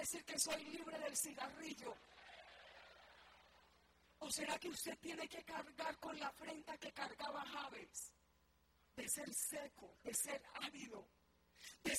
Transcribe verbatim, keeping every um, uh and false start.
decir que soy libre del cigarrillo? ¿O será que usted tiene que cargar con la afrenta que cargaba Jabes? De ser seco, de ser ávido, de